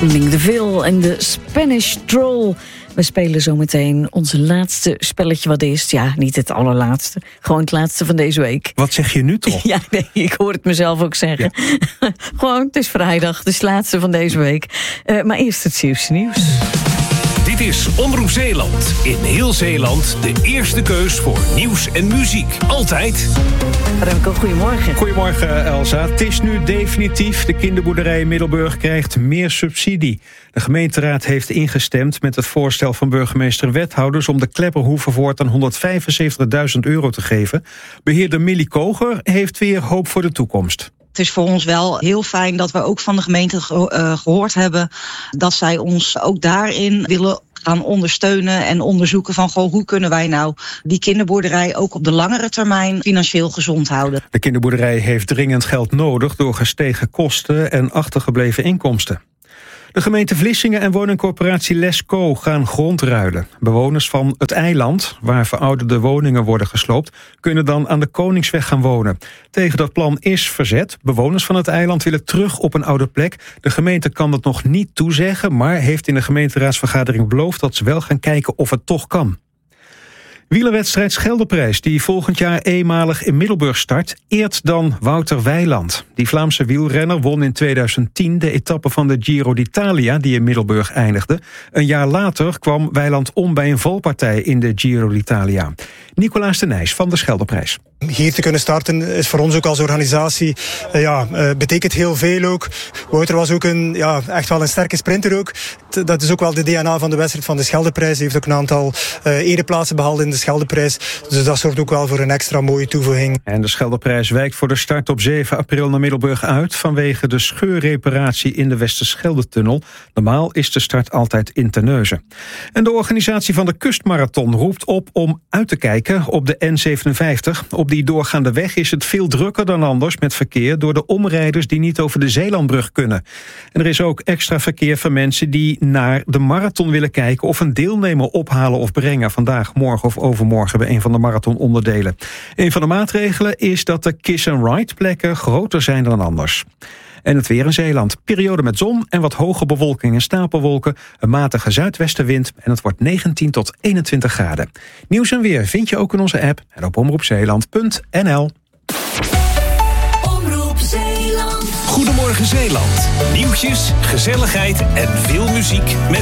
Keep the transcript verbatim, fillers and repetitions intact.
Link de Vil en de Spanish Troll. We spelen zometeen onze laatste spelletje wat is. Ja, niet het allerlaatste. Gewoon het laatste van deze week. Wat zeg je nu toch? Ja, nee, ik hoor het mezelf ook zeggen. Ja. Gewoon, het is vrijdag, dus het laatste van deze week. Uh, maar eerst het Zeeuwse nieuws. Dit is Omroep Zeeland. In heel Zeeland de eerste keus voor nieuws en muziek. Altijd. Remco, goedemorgen. Goedemorgen, Elsa. Het is nu definitief. De kinderboerderij in Middelburg krijgt meer subsidie. De gemeenteraad heeft ingestemd met het voorstel van burgemeester en wethouders om de Klepperhoeve voortaan honderdvijfenzeventigduizend euro te geven. Beheerder Millie Koger heeft weer hoop voor de toekomst. Het is voor ons wel heel fijn dat we ook van de gemeente ge- uh, gehoord hebben dat zij ons ook daarin willen gaan ondersteunen en onderzoeken van goh, hoe kunnen wij nou die kinderboerderij ook op de langere termijn financieel gezond houden. De kinderboerderij heeft dringend geld nodig door gestegen kosten en achtergebleven inkomsten. De gemeente Vlissingen en woningcorporatie Lesco gaan grond ruilen. Bewoners van het eiland, waar verouderde woningen worden gesloopt, kunnen dan aan de Koningsweg gaan wonen. Tegen dat plan is verzet. Bewoners van het eiland willen terug op een oude plek. De gemeente kan dat nog niet toezeggen, maar heeft in de gemeenteraadsvergadering beloofd dat ze wel gaan kijken of het toch kan. Wielerwedstrijd Scheldeprijs, die volgend jaar eenmalig in Middelburg start, eert dan Wouter Weiland. Die Vlaamse wielrenner won in tweeduizend tien de etappe van de Giro d'Italia, die in Middelburg eindigde. Een jaar later kwam Weiland om bij een valpartij in de Giro d'Italia. Nicolaas de Nijs van de Scheldeprijs. Hier te kunnen starten is voor ons ook als organisatie, uh, ja, uh, betekent heel veel ook. Wouter was ook een, ja, echt wel een sterke sprinter ook. T- dat is ook wel de D N A van de wedstrijd van de Scheldeprijs. Hij heeft ook een aantal uh, ereplaatsen behaald in de Scheldeprijs. Dus dat zorgt ook wel voor een extra mooie toevoeging. En de Scheldeprijs wijkt voor de start op zeven april naar Middelburg uit vanwege de scheurreparatie in de Westerschelde-tunnel. Normaal is de start altijd in Terneuzen. En de organisatie van de Kustmarathon roept op om uit te kijken op de N zevenenvijftig. Op die doorgaande weg is het veel drukker dan anders met verkeer door de omrijders die niet over de Zeelandbrug kunnen. En er is ook extra verkeer van mensen die naar de marathon willen kijken of een deelnemer ophalen of brengen vandaag, morgen of overmorgen bij een van de marathononderdelen. Een van de maatregelen is dat de kiss-and-ride plekken groter zijn dan anders. En het weer in Zeeland. Periode met zon en wat hoge bewolking en stapelwolken. Een matige zuidwestenwind en het wordt negentien tot eenentwintig graden. Nieuws en weer vind je ook in onze app en op omroep zeeland punt n l. Omroep Zeeland. Goedemorgen Zeeland. Nieuwtjes, gezelligheid en veel muziek met